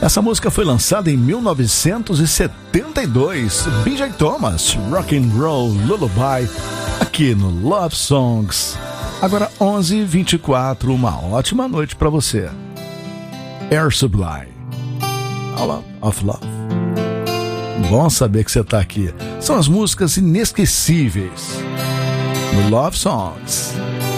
Essa música foi lançada em 1972. B.J. Thomas, Rock and Roll Lullaby, aqui no Love Songs. Agora 11h24, uma ótima noite para você. Air Supply, All of Love. Bom saber que você tá aqui. São as músicas inesquecíveis no Love Songs.